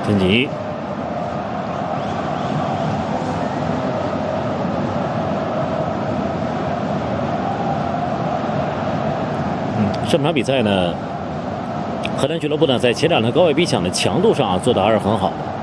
陈吉。上场比赛呢，河南俱乐部呢在前两轮高位逼抢的强度上做得还是很好的。